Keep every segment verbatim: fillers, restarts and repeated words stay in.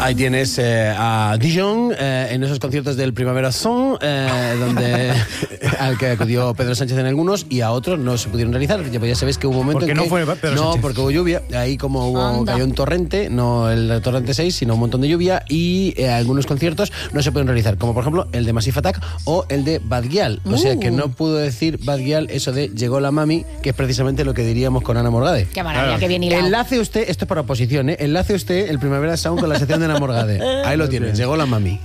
Ahí tienes eh, a Dijon eh, en esos conciertos del Primavera Sound, eh, donde al que acudió Pedro Sánchez en algunos y a otros no se pudieron realizar. Ya, ya sabéis que hubo un momento ¿Por qué en no que... fue Pedro No, Sánchez? porque hubo lluvia. Ahí como hubo, Anda. cayó un torrente, no el torrente seis, sino un montón de lluvia y eh, algunos conciertos no se pueden realizar, como por ejemplo el de Massive Attack o el de Bad Gyal. O sea Uh. que no pudo decir Bad Gyal eso de llegó la mami, que es precisamente lo que diríamos con Ana Morgade. Qué maravilla, Claro. qué bien hilado. Enlace usted, esto es para oposición, ¿eh? Enlace usted el Primavera Sound con la sección de Ana Morgade. Ahí lo tienes, llegó la mami.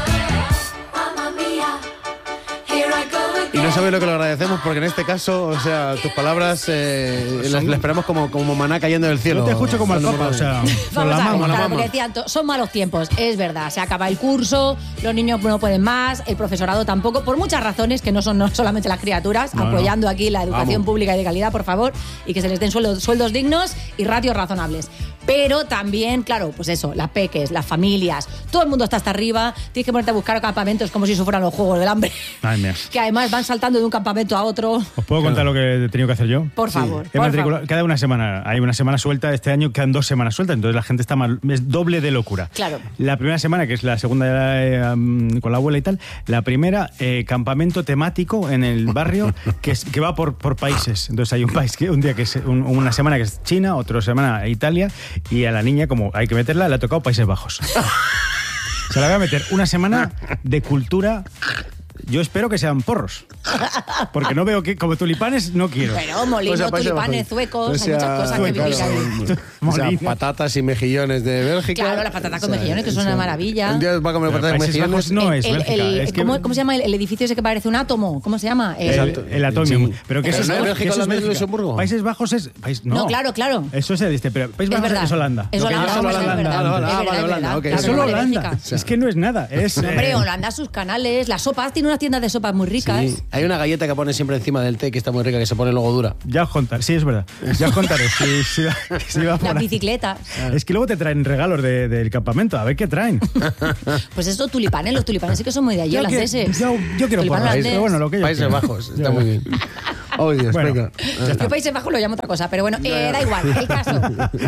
Y no sabes lo que lo agradecemos porque en este caso, o sea, tus palabras eh, las, las esperamos como, como maná cayendo del cielo. Yo te escucho como al Ana Papa, o Morgade. sea, con Vamos la a ver, mama, la claro, mama. porque decían, to- son malos tiempos, es verdad, se acaba el curso, los niños no pueden más, el profesorado tampoco, por muchas razones, que no son no solamente las criaturas, No, no. apoyando aquí la educación Vamos. pública y de calidad, por favor, y que se les den sueldos, sueldos dignos y ratios razonables. Pero también, claro, pues eso, las peques, las familias, todo el mundo está hasta arriba, tienes que ponerte a buscar campamentos como si eso fueran los Juegos del Hambre, Ay, mía. que además van saltando de un campamento a otro. ¿Os puedo contar lo que he tenido que hacer yo? Por favor, He por matriculado- favor. cada una semana, hay una semana suelta, este año quedan dos semanas sueltas, entonces la gente está mal, es doble de locura. Claro. La primera semana, que es la segunda eh, um, con la abuela y tal, la primera, eh, campamento temático en el barrio que, es- que va por, por países. Entonces hay un país que un día que es un- una semana que es China, otra semana Italia, y a la niña, como hay que meterla, le ha tocado Países Bajos. Se la voy a meter una semana de cultura. Yo espero que sean porros. Porque no veo que, como tulipanes, no quiero. Pero molino, O sea, Países tulipanes, Bajos. zuecos, O hay sea, muchas cosas que vivir claro, ahí. o sea, Molino. patatas y mejillones de Bélgica. Claro, las patatas con O sea, mejillones, que son una maravilla. Un día va a comer Pero patatas y Países mejillones. Bajos no El- es el- Bélgica. el- es que- ¿cómo, cómo se llama el, el edificio ese que parece un átomo? ¿Cómo se llama? Eh, El, el Atomium. Sí. Pero que Pero eso no es Bélgica, que eso Holanda y Bélgica. Luxemburgo. Países Bajos es. país- no. No, claro, claro. Eso es el este, pero Países Es Bajos verdad. es Holanda. Es Lo que Holanda, yo solo hombre, es Holanda. verdad. Ah, vale, Es ah, verdad, vale, es Holanda, verdad. ok. Claro, Es solo vale, Holanda. Bélgica. Es que no es nada. Es, Hombre, eh, Holanda, sus canales, las sopas, tiene unas tiendas de sopas muy ricas. Sí. Hay una galleta que pone siempre encima del té que está muy rica, que se pone luego dura. Ya os contaré. Sí, es verdad. Ya os contaré. Si, si va, si va por Las ahí. bicicletas. Es que luego te traen regalos de- del campamento. A ver qué traen. Pues eso, tulipanes, los tulipanes sí que son muy de allí, Yo que- holandeses. yo- yo quiero Tulipán porras, holandés. pero bueno, lo que yo Países quiero. Bajos, está Ya. muy bien. Oh, Dios, Bueno, venga. ya está. Yo Países Bajos lo llamo otra cosa, pero bueno, eh, da igual, el caso.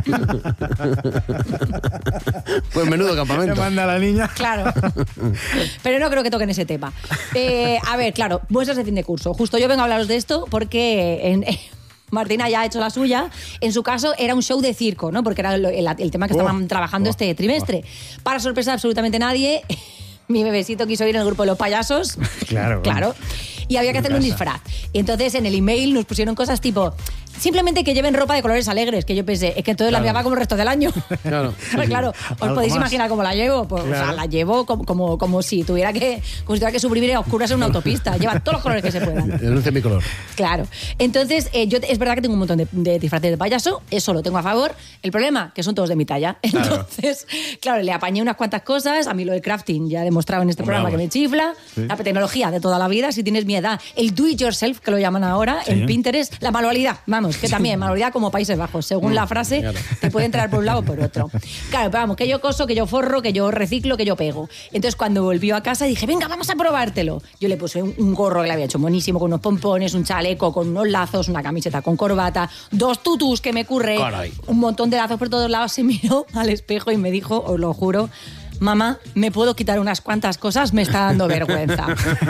Pues menudo Te campamento. manda la niña. Claro. Pero no creo que toquen ese tema. Eh, a ver, claro, muestras de fin de curso. Justo yo vengo a hablaros de esto porque en- Martina ya ha hecho la suya. En su caso era un show de circo, ¿no? Porque era el, el- el tema que estaban Oh, trabajando oh, este trimestre. Para sorpresa de absolutamente nadie, mi bebecito quiso ir en el grupo de los payasos. Claro, Claro. Y había que hacerle un disfraz. Y entonces en el email nos pusieron cosas tipo, simplemente que lleven ropa de colores alegres, que yo pensé, es que entonces la Claro. mía va como el resto del año. Claro. Claro, claro. Os Algo podéis más. imaginar cómo la llevo. Pues, O sea, Claro. la llevo como, como, como si tuviera que como si tuviera que sobrevivir a oscuras en una autopista. Lleva todos los colores que se puedan. Denuncia mi color. Claro. Entonces, eh, yo es verdad que tengo un montón de, de disfraces de payaso, eso lo tengo a favor. El problema, que son todos de mi talla. Entonces, claro, le apañé unas cuantas cosas. A mí lo del crafting ya he demostrado en este Hombre, programa que vamos. me chifla. Sí. La tecnología de toda la vida, si tienes mi edad. El do it yourself, que lo llaman ahora, Sí. en Pinterest. La manualidad, vamos, que también, manualidad como Países Bajos. Según la frase, claro. te puede entrar por un lado o por otro. Claro, pero vamos, que yo coso, que yo forro, que yo reciclo, que yo pego. Entonces, cuando volvió a casa, dije, venga, vamos a probártelo. Yo le puse un, un gorro que le había hecho buenísimo, con unos pompones, un chaleco, con unos lazos, una camiseta con corbata, dos tutus que me curré, Caray. un montón de lazos por todos lados. Se miró al espejo y me dijo, os lo juro, mamá, ¿me puedo quitar unas cuantas cosas? Me está dando vergüenza.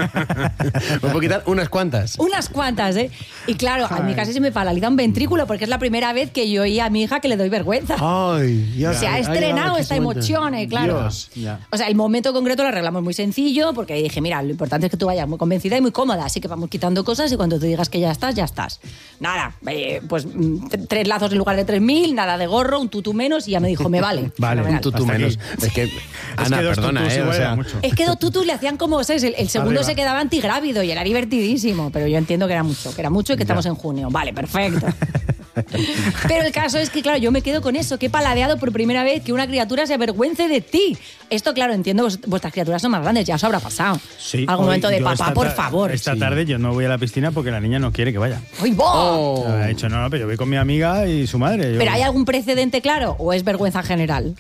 Me puedo quitar unas cuantas. Unas cuantas, ¿eh? Y claro, a mí casi se me paraliza un ventrículo porque es la primera vez que yo oí a mi hija que le doy vergüenza. Ay, ya. Se ha Ay, estrenado ay, esta qué momento. emoción, eh, claro. Dios. Ya. O sea, el momento concreto lo arreglamos muy sencillo porque dije, mira, lo importante es que tú vayas muy convencida y muy cómoda, así que vamos quitando cosas y cuando tú digas que ya estás, ya estás. Nada, eh, pues mm, t- tres lazos en lugar de tres mil, nada de gorro, un tutú menos y ya me dijo, me vale. Vale, Fenomenal. Un tutú Hasta aquí. menos. Es que, Ana, que dos perdona, tutús ¿eh? O igual era sea, mucho. Es que dos tutus le hacían como, ¿sabes? El, el segundo Arriba. se quedaba antigrávido y era divertidísimo, pero yo entiendo que era mucho, que era mucho y que Ya. estamos en junio. Vale, perfecto. Pero el caso es que, claro, yo me quedo con eso, que he paladeado por primera vez que una criatura se avergüence de ti. Esto, claro, entiendo que vuestras criaturas son más grandes, ya os habrá pasado. Sí, Algún hoy- momento de yo papá, esta por ta- favor. Esta Sí. tarde yo no voy a la piscina porque la niña no quiere que vaya. ¡Uy, bo! Oh. Ha dicho, no, no, pero yo voy con mi amiga y su madre. Yo- ¿Pero hay algún precedente claro o es vergüenza general?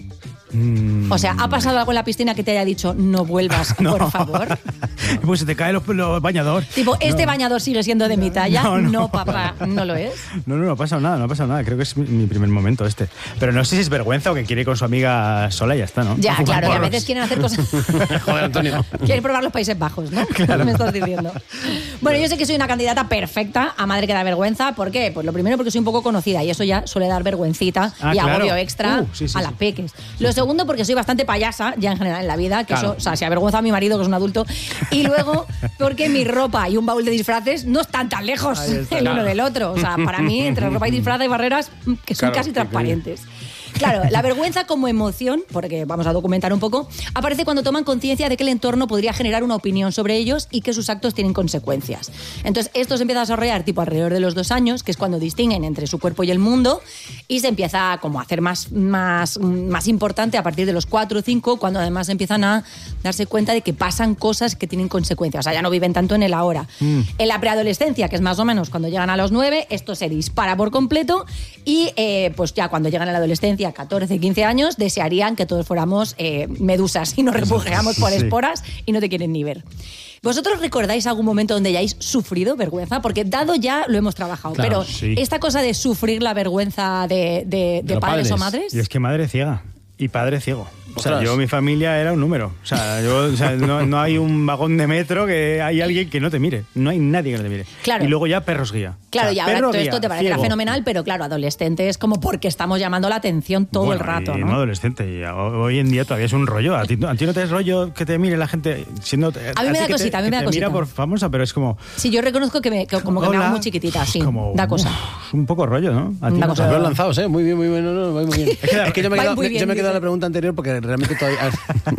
O sea, ¿ha pasado algo en la piscina que te haya dicho no vuelvas, No. por favor? Pues se te cae los, los bañador. Tipo, ¿este No. bañador sigue siendo de mi talla? No, No, no. papá, no lo es. No, no, no ha pasado nada, no ha pasado nada. Creo que es mi, mi primer momento este. Pero no sé si es vergüenza o que quiere ir con su amiga sola y ya está, ¿no? Ya, A fumar claro, que a porros. veces quieren hacer cosas... Joder, Antonio. Quieren probar los Países Bajos, ¿no? Me estás diciendo. Bueno, yo sé que soy una candidata perfecta a madre que da vergüenza. ¿Por qué? Pues lo primero porque soy un poco conocida y eso ya suele dar vergüencita Ah, y claro. agobio extra Uh, sí, sí, a sí. las peques. Lo segundo porque soy bastante payasa ya en general en la vida, que Claro. eso, o sea, se avergüenza a mi marido que es un adulto. Y luego porque mi ropa y un baúl de disfraces no están tan lejos Ahí está. el uno del otro. O sea, para mí, entre ropa y disfraz hay barreras mm, que son Claro, casi que- transparentes. Claro, la vergüenza como emoción, porque vamos a documentar un poco, aparece cuando toman conciencia de que el entorno podría generar una opinión sobre ellos y que sus actos tienen consecuencias. Entonces, esto se empieza a desarrollar tipo alrededor de los dos años, que es cuando distinguen entre su cuerpo y el mundo, y se empieza como a hacer más, más, más importante a partir de los cuatro o cinco, cuando además empiezan a darse cuenta de que pasan cosas que tienen consecuencias. O sea, ya no viven tanto en el ahora. Mm. En la preadolescencia, que es más o menos cuando llegan a los nueve, esto se dispara por completo y eh, pues ya cuando llegan a la adolescencia, catorce, quince años, desearían que todos fuéramos eh, medusas y nos refugiamos por Sí. esporas y no te quieren ni ver. ¿Vosotros recordáis algún momento donde hayáis sufrido vergüenza? Porque dado ya lo hemos trabajado, Claro, pero sí. esta cosa de sufrir la vergüenza de, de- de los padres, o padres. madres... Y es que madre ciega y padre ciego. O sea, Ostras. yo, mi familia era un número. O sea, yo, o sea, no, no hay un vagón de metro que hay alguien que no te mire. No hay nadie que no te mire. Claro. Y luego ya perros guía. Claro, O sea, y ahora perro todo esto guía, te parecerá ciego. fenomenal, pero claro, adolescente es como porque estamos llamando la atención todo Bueno, el rato, y ¿no? adolescente. Y ho- hoy en día todavía es un rollo. ¿A ti, a ti no te es rollo que te mire la gente siendo... A mí me ti da que te- cosita, a mí que me da te cosita. mira por famosa, pero es como... Sí, yo reconozco que, me, que como que me hola, hago muy chiquitita, sí, como, da cosa. uf, un poco rollo, ¿no? A ti Da no cosa. te Os da- veo lanzados, ¿eh? Muy bien, muy bien. No, no, muy bien. Es que yo me he Va quedado, muy bien, yo me he quedado dice. en la pregunta anterior porque realmente todavía...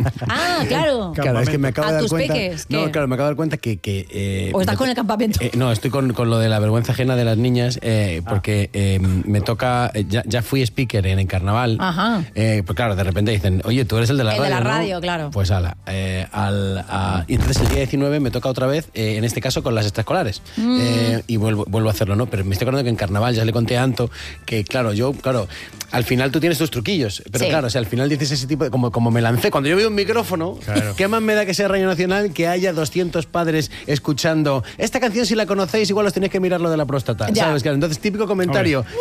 Ah, claro. Claro, es que me acabo ¿A de dar tus cuenta... peques? ¿Qué? No, claro, me acabo de dar cuenta que... que eh, ¿O estás me- con el campamento? Eh, no, estoy con, con lo de la vergüenza ajena de las niñas eh, porque eh, me toca... eh, Ya, ya fui speaker en el carnaval. Ajá. Eh, pues claro, de repente dicen, oye, tú eres el de la El de radio, la ¿no? radio, claro. Pues ala. Eh, al, a- y entonces el día diecinueve me toca otra vez, eh, en este caso con las extraescolares. Mm. Eh, y vuelvo, vuelvo a hacerlo, ¿no? Pero me estoy acordando que en carnaval ya le conté a Anto que, claro, yo, claro, al final tú tienes tus truquillos. Pero Sí. claro, o sea, al final dices ese tipo de... Como, como me lancé, cuando yo veo un micrófono, Claro. ¿qué más me da que sea Radio Nacional que haya doscientos padres escuchando esta canción? Si la conocéis, igual os tenéis que mirar lo de la próstata. Ya. ¿Sabes? Claro, entonces, típico comentario.